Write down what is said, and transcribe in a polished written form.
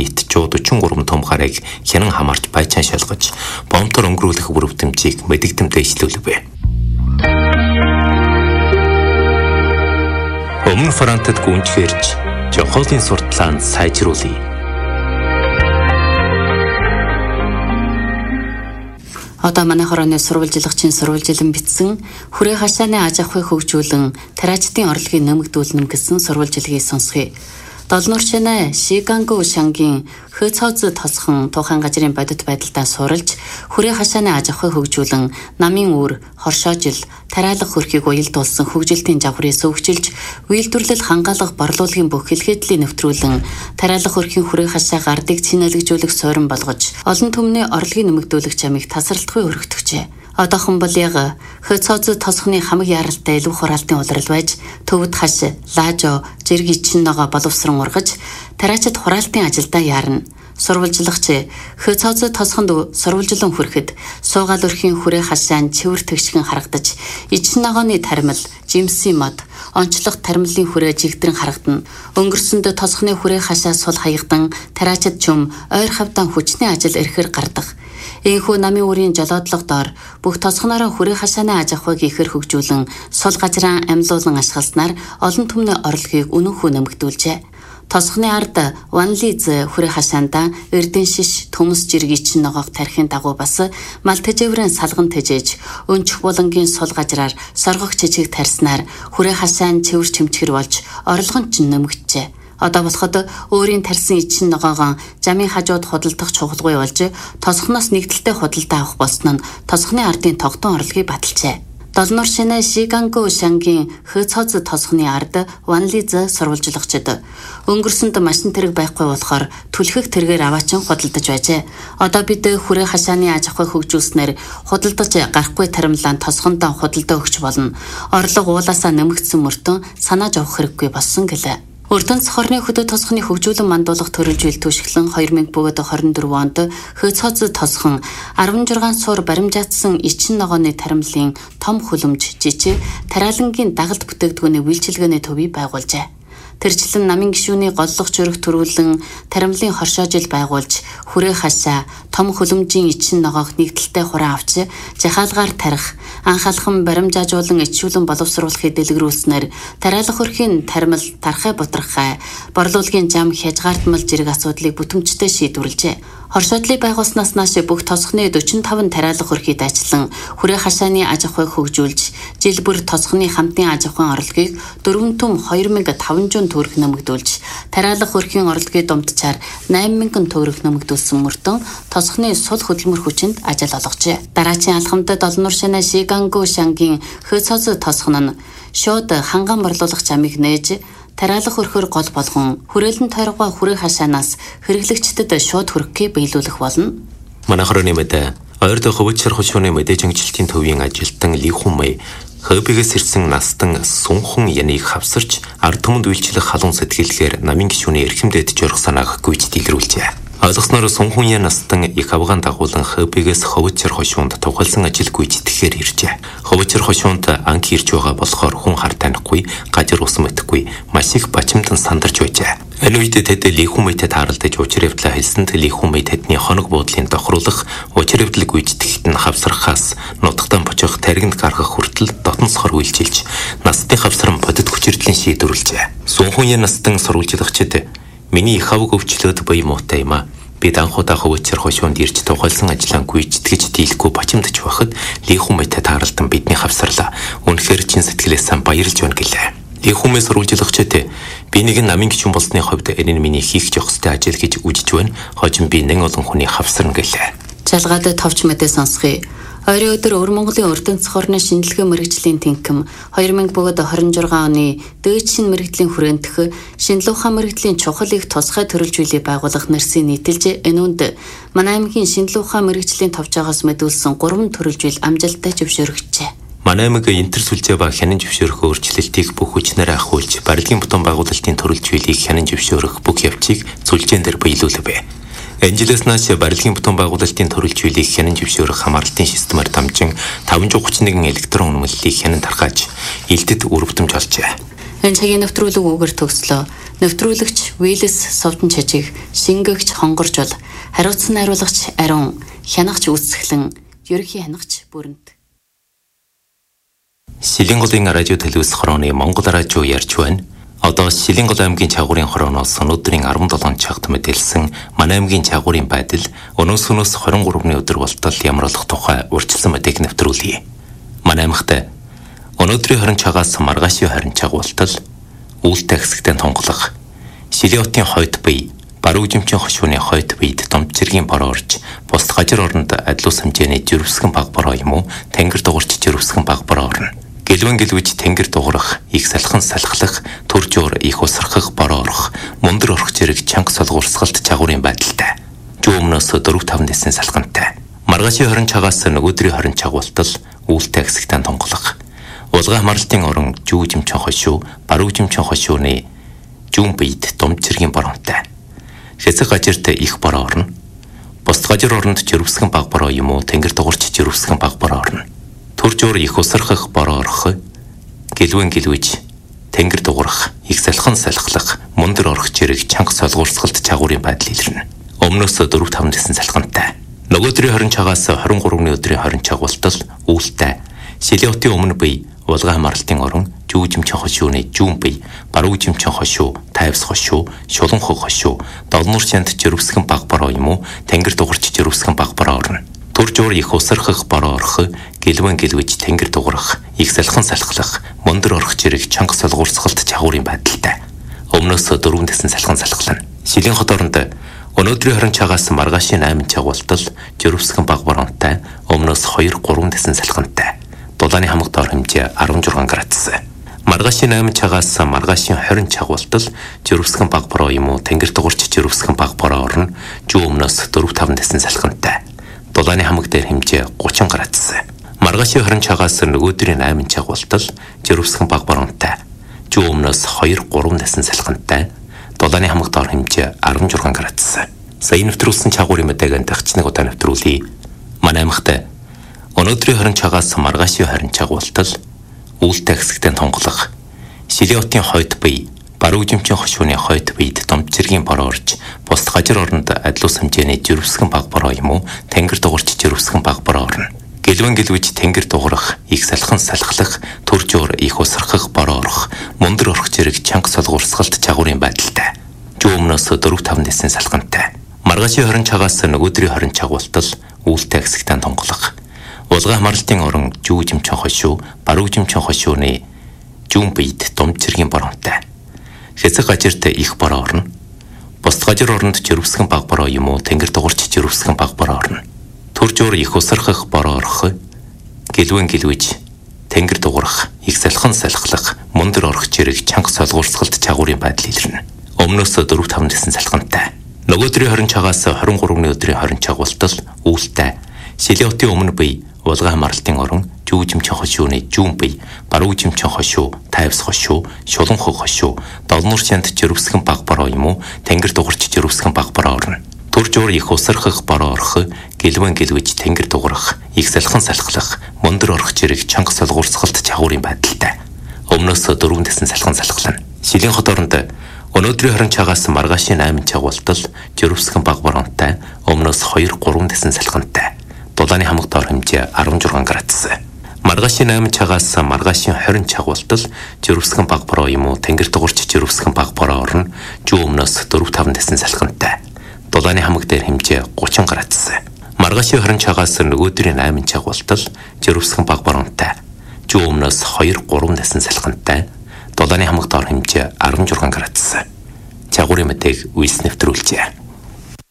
нийт 143 том гарыг хянан хамаарч байчаан шалгаж, бомбтор өнгөрүүлэх бүр өвдмжийг мэдэгдэмтэй ижлүүлвэ. Өмнө фронтод гүнжгэрж, Жохолын сурталаанд сайжруулъя. Одоо манай хорооны сурвалжлагчийн сурвалжилан бичсэн хүрээ хашааны аж ахуйг хөгжүүлэн тараачдын орлогыг нэмэгдүүлнэ гэсэн сурвалжилгийг сонсгоё. Долнууршинаа Шигангу Шангийн Хөцөөз тосхон тухайн газрын бодит байдалтай суралж хүрээ хашааны аж ахуйг хөгжүүлэн намын үр, хоршоожил, тариалга хөрхийг уялдуулсан хөгжилтийн жавхрыг сөвгжилж, үйлдвэрлэл хангаалга борлуулалтын бүх хэлхээдлийг нэвтрүүлэн тариалга хөрхийн хүрээ хашаа гардыг цэнэлэгжүүлэх суурин болгож, олон түмний орлогыг нэмэгдүүлэх чамыг тасралтгүй өргөтгчээ. Одоохон бол яг Хөцөөз тосхны хамаг яралтай илүү хураалтын улирал байж төвд хаш, лаажо, жирг ичин ногоо боловсрон ургаж тариачид хураалтын ажилдаа яарна. Сурвалжлагч Хөцөөз тосхонд сурвалжлан хүрэхэд суугаал өрхийн хүрээ хашаан цэвэр тэгшгэн харагдаж, ичин ногооны таримал, жимсийн мод, онцлог таримлын хүрээ жигдрэн харагдана. Өнгөрсөнд тосхны хүрээ хашаа сул хаягдан тариачид чум ойр хавдан хүчний ажил эрхээр гардаг. Энэхүү намын үрийн жолоодлого доор бүх тосхоноор хүрээ хашааны аж ахуйг ихэр хөгжүүлэн сул газраа амьлуулан ашигласнаар олон түмний орлогыг үнэнхүү нэмэгдүүлжээ. Тосхны ард Ванлиз хүрээ хашаанда эрдэн шиш төмс жирг ичин ногоох тархин дагуу бас мал тэжээврэн салган тэжээж өнчих булангийн сул газраар соргох чичиг тарснаар хүрээ хашаан цэвэр чимчгэр болж орлого нь ч нэмэгджээ. Одоо болоход өөрийн тарсан ичин ногоогоо замын хажууд худалдах чухалгүй болж тосхноос нэгдэлтэй худалдаа авах болсон нь тосхны ардын тогтун орлогыг баталжээ. Долнууршинаа Шигангу Шангийн Хөцөөз тосхны ард Ванлиз сурвалжлагчид өнгөрсөнд машин тэрэг байхгүй болохоор түлхэх тэргээр аваачин худалдаж байжээ. Одоо бид хүрээ хашааны аж ахуй хөгжүүлснээр худалдаж гарахгүй таримлаан тосхондоо худалдаа өгч болно. Орлого уулаасаа нэмэгдсэн мөртөө санааж авах хэрэггүй болсон гэлээ. Өртөнц хорны хөдөө тосхны хөгжүүлэн мандуулах төрөлжил төшөглөн 2024 онд Хөцөөз тосхон 16 суур баримжаатсан ичин ногооны таримлын том хөлөмж жижиг тариалангийн дагалд бүтээгдэхүүний үйлчилгээний төвийг байгуулжээ. Тэрчлэн намын гишүүний голлох чөрөх төрүүлэн таримлын хоршоожил байгуулж хүрээ хашаа том хөлөмжийн ичин ногоох нэгдэлтэй хураа авч жахаалгаар тарих анхаалхан баримжаажуулан ичүүлэн боловсруулахыг дэлгэрүүлснээр тариалга хөрхийн таримал тархай бутрахай борлуулалтын зам хязгаартмал зэрэг асуудлыг бүтэмжтэй шийдвэрлэжээ. Хоршоодлыг байгуулснаас нааш бүх тосхны 45 тариалга хөрхийг дайчлан хүрээ хашааны аж ахуйг хөгжүүлж жил бүр тосхны хамтын аж ахуйн орлогыг 4 түм 2500 төгрөг нэмэгдүүлж тариалга хөрхийн орлогын дундчаар 8000 төгрөг нэмэгдүүлсэн мөртөө тосхны сул хөдөлмөр хүчинд ажил олгожээ. Дараачийн алхамд Долнууршинаа Шигангу Шангийн Хөцөөз тосхон нь шууд ханган борлуулах замыг нээж тариалга хөрхөөр гол болгон хүрээлэн тойргоо хүрээ хашаанаас хэрэглэгчдэд шууд хөрөхгүй биелүүлэх болно. Манай хорооны мэдээ ойрд хөвчөр хөшөөний мэдээж ангилалтын төвийн ажилтан Ли Хүмэй Хөбигээс ирсэн настан сунхан яныг хавсарч ард түмэнд үйлчлэх халуун сэтгэлгээр намын гишүүний эрхэмдэд жорох санааг гүйж дэлгэрүүлжээ. Ойлгосноор сунхан ян настан их авгаан дагуулan Хөбигээс хөвчөр хөшөөнд тухайлсан ажил гүйжтгэхээр иржээ. Хөвчөр хөшөөнд анх ирж байгаа болохоор хүн хар танихгүй, гажир ус мэдэхгүй, маш их бачимдан сандарч байжээ. Энэ үед тэд Ли Хүмэйтэй тааралдаж учир явдлаа хэлсэнд Ли Хүмэй тэдний хоног буудлын тохируулах, учир явдал гүйжтгэхэд нь хавсрахаас нутагтан бочих, таригнд гаргах хүртэл дотн сохор үйлчилж, настын хавсран бодит хүчирдлийн шийдвэрлэжээ. Сунхан ян настан сурвалжлагчид миний их авг өвчлөөд бие муутай юм а. Бид анхудаа хөвчөр хөшөөнд ирж тухайлсан ажиллаан гүйжтгэж дийлэхгүй бачимдаж байхад Ли Хүмэйтэй тааралдан бидний хавсарлаа. Үнэхээр чин сэтгэлээс сан баярлж байна гэлээ. Ли Хүмэй сурвалжлагчид би нэг намын гишүүн болсны хувьд энэ нь миний хийх ёстой ажил гэж үзэж байна. Хожим би нэн олон хүний хавсарна гэлээ. Жалгаад товч мэдээ сонсгоё. Ойрын өдөр Өвөр Монголын Урдэнц хорны шинжилгээ мэргэжлийн тэнхим 2026 оны дээд шин мэргэжлийн хүрээнтэх шинэлэг ухаан мэргэжлийн чухал их тусгай төрөлжүүлэлт байгуулах нэрсийн нийтэлж энэ үнд манай аймгийн шинэлэг ухаан мэргэжлийн товчоогоос мэдүүлсэн 3 төрөлжүүл амжилттай зөвшөөрөгчээ. Манай аймаг интер сүлжээ ба хянан зөвшөөрөх өөрчлөлтийг бүх хүчнээр ахиулж барилгын бутан байгуулалтын төрөлжүүлэлтийг хянан зөвшөөрөх бүх явцыг сүлжээн дээр биелүүлвэ. Энэжлээс нааш барилгын бутан байгуулалтын төрөлжүүлэлтийг хянан зөвшөөрөх хамгаалтын системээр дамжин 531 электрон үнэмлэлийг хянан тархааж илтэд үр бүтэмж олжээ. Энэ цагийн нэвтрүүлэг үгээр төгслөө. Нэвтрүүлэгч Виллис Совдон Чажиг, шингэгч Хонгорж бол хариуцсан найруулагч Ариун, хянагч Үсгэлэн, ерөнхий хянагч Бүрэнт. Шилэнголын радио телевиз хорооны Монгол радио ярьж байна. Одоо Шилэнгол аймгийн чагуурын хорооноос өнөөдрийн 17 цагт мэдээлсэн манай аймгийн чагуурын байдал өнөөсөнөөс 23-ны өдөр болтол ямар болох тухай урьдчилсан мэдээг нэвтрүүлье. Манай аймагт өнөөдрийн 20 цагаас маргаашийн 20 цаг болтол үүлтэй хэсэгтээ тунгалах, Шилиотын хойд бие, баруун жимчэн хошууны хойд биед домчиргийн бороо орж, бус гажир оронд адлуус хэмжээний жирвсгэн баг бороо юм уу, тэнгэр дугарч жирвсгэн баг бороо орно. Гэлвэн гэлвэж тэнгэр дугарах, их салхан салхлах, төржөөр их усрахах бороо орох, мундар орох зэрэг чанга солгуурсгалт чагуурын байдалтай. Жуу өмнөөс 4-5 дэсэн салхантай. Маргаашийн 20 цагаас нөгөөдрийн 20 цаг болтол үүлтэй хэсэгтээ тунгалах. Улгаа марлтын орон жүү жимчэн хошуу, баруун жимчэн хошууны жүүн биед домчиргийн боронтой. Хэсэг гажирт их бороо орно. Бус гажир оронд жирвсгэн баг бороо юм уу, тэнгэр дугарч жирвсгэн баг бороо орно. Төржөөр их усрахах бороо орох, гэлвэн гэлвэж тэнгэр дугарах, их салхан салхлах, мундар орох зэрэг чанга солгуурсгалт чагуурын байдал илэрнэ. Өмнөөс 4-5 дэсэн салхантай. Нөгөөдрийн 20 цагаас 23-ны өдрийн 20 цаг болтол үүлтэй Шилиотын өмнө бие, улгаа марлтын орон жүү жимчэн хошууны жүүн бие, баруун жимчэн хошуу, тайвс хошуу, шулан хог хошуу, долнуур чанд жирвсгэн баг бороо юм уу, тэнгэр дугарч жирвсгэн баг бороо орно. Төржөөр их усрахах бороо орох, гэлвэн гэлвэж тэнгэр дугарах, их салхан салхлах, мундар орох зэрэг чанга солгуурсгалт чагуурын байдалтай. Өмнөөс 4 дэсэн салхан салхлана. Шилэн хот оронд өнөөдрийн 20 цагаас маргаашийн 8 цаг болтол жирвсгэн баг боронтой, өмнөөс 2-3 дэсэн салхантай. Дулааны хамаг доор хэмжээ 16 градус. Маргаашийн 8 цагаас маргаашийн 20 цаг болтол жирвсгэн баг бороо юм уу, тэнгэр дугарч жирвсгэн баг бороо орно. Жүү өмнөөс 4-5 дэсэн салхантай. Дулааны хамаг дээр хэмжээ 30 градус. Маргаашийн 20 цагаас нөгөөдрийн 8 цаг болтол жирвсгэн баг боронтой. Жүү өмнөөс 2-3 дэсэн салхантай. Дулааны хамаг доор хэмжээ 16 градус. Сая нэвтрүүлсэн чагуурын мэдээг дахиж нэг удаа нэвтрүүлье. Манай аймагт өнөөдрийн 20 цагаас маргаашийн 20 цаг болтол үүлтэй хэсэгтээ тунгалах, Шилиотын хойд бие, баруун жимчэн хошууны хойд биед домчиргийн бороо орж, бус гажир оронд адлуус хэмжээний жирвсгэн баг бороо юм уу, тэнгэр дугарч жирвсгэн баг бороо орно. Гэлвэн гэлвэж тэнгэр дугарах, их салхан салхлах, төржөөр их усрахах бороо орох, мундар орох зэрэг чанга солгуурсгалт чагуурын байдалтай. Жүү өмнөөс 4-5 дэсэн салхантай. Маргаашийн 20 цагаас нөгөөдрийн 20 цаг болтол үүлтэй хэсэгтээ тунгалах. Улгаа марлтын орон жүү жимчэн хошуу, баруун жимчэн хошууны жүүн биед домчиргийн боронтой. Хэсэг гажирт их бороо орно. Бус гажир оронд жирвсгэн баг бороо юм уу, тэнгэр дугарч жирвсгэн баг бороо орно. Төржөөр их усрахах бороо орох, гэлвэн гэлвэж тэнгэр дугарах, их салхан салхлах, мундар орох зэрэг чанга солгуурсгалт чагуурын байдал илэрнэ. Өмнөөс 4-5 дэсэн салхантай. Нөгөөдрийн 20 цагаас 23-ны өдрийн 20 цаг болтол үүлтэй Шилиотын өмнө бие, улгаа марлтын орон жүү жимчэн хошууны жүүн бие, баруун жимчэн хошуу, тайвс хошуу, шулан хог хошуу, долнуур чанд жирвсгэн баг бороо юм уу, тэнгэр дугарч жирвсгэн баг бороо орно. Төржөөр их усрахах бороо орох, гэлвэн гэлвэж тэнгэр дугарах, их салхан салхлах, мундар орох зэрэг чанга солгуурсгалт чагуурын байдалтай. Өмнөөс 4 дэсэн салхан салхлана. Шилэн хот оронд өнөөдрийн 20 цагаас маргаашийн 8 цаг болтол жирвсгэн баг боронтой, өмнөөс 2-3 дэсэн салхантай. Дулааны хамаг доор хэмжээ 16 градус. Маргаашийн 8 цагаас маргаашийн 20 цаг болтол жирвсгэн баг бороо юм уу, тэнгэр дугарч жирвсгэн баг бороо орно. Жүү өмнөөс 4-5 дэсэн салхантай. Дулааны хамаг дээр хэмжээ 30 градус. Маргаашийн 20 цагаас нөгөөдрийн 8 цаг болтол жирвсгэн баг боронтой. Жүү өмнөөс 2-3 дэсэн салхантай. Дулааны хамаг доор хэмжээ 16 градус. Чагуурын мэдээг үйлс нэвтрүүлжээ.